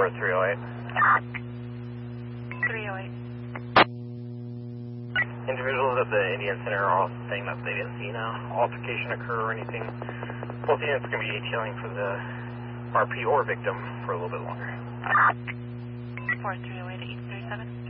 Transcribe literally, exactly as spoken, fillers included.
three oh eight. three oh eight. Individuals at the Indian Center are all saying that they didn't see an altercation occur or anything. Both units are going to be detailing for the R P or victim for a little bit longer. four three oh eight eight three seven.